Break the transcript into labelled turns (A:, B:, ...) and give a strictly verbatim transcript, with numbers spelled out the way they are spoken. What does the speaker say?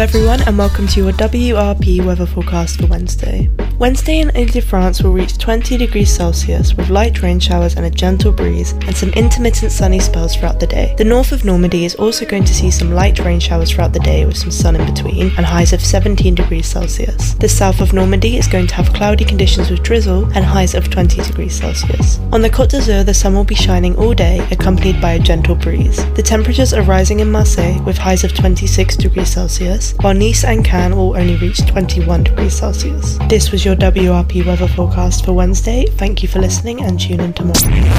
A: Everyone, and welcome to your W R P weather forecast for Wednesday. Wednesday in Ile-de-France will reach twenty degrees Celsius with light rain showers and a gentle breeze and some intermittent sunny spells throughout the day. The north of Normandy is also going to see some light rain showers throughout the day with some sun in between and highs of seventeen degrees Celsius. The south of Normandy is going to have cloudy conditions with drizzle and highs of twenty degrees Celsius. On the Côte d'Azur, the sun will be shining all day, accompanied by a gentle breeze. The temperatures are rising in Marseille with highs of twenty-six degrees Celsius, while Nice and Cannes will only reach twenty-one degrees Celsius. This was your W R P weather forecast for Wednesday. Thank you for listening and tune in tomorrow.